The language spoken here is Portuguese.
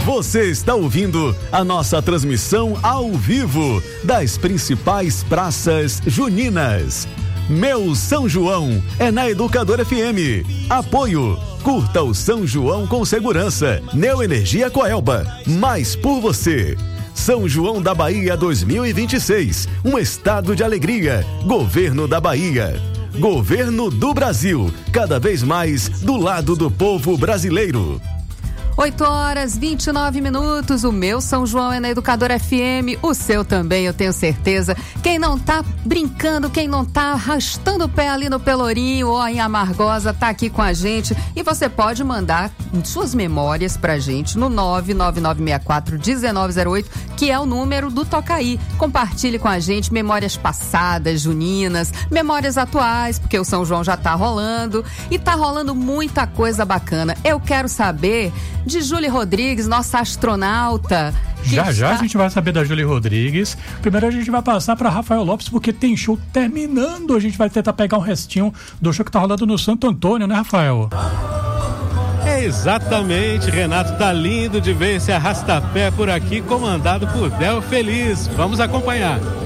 Você está ouvindo a nossa transmissão ao vivo das principais praças juninas. Meu São João é na Educadora FM. Apoio. Curta o São João com segurança. Neoenergia Coelba. Mais por você. São João da Bahia 2026. Um estado de alegria. Governo da Bahia. Governo do Brasil. Cada vez mais do lado do povo brasileiro. 8h29. O meu São João é na Educadora FM, o seu também, eu tenho certeza. Quem não tá brincando, quem não tá arrastando o pé ali no Pelourinho ou em Amargosa, tá aqui com a gente. E você pode mandar suas memórias pra gente no 99964-1908, que é o número do Tocaí. Compartilhe com a gente memórias passadas, juninas, memórias atuais, porque o São João já tá rolando e tá rolando muita coisa bacana. Eu quero saber de Júlia Rodrigues, nossa astronauta. Já a gente vai saber da Júlia Rodrigues. Primeiro a gente vai passar para Rafael Lopes, porque tem show terminando. A gente vai tentar pegar um restinho do show que tá rolando no Santo Antônio, né, Rafael? Exatamente, Renato, tá lindo de ver esse arrastapé por aqui, comandado por Del Feliz. Vamos acompanhar.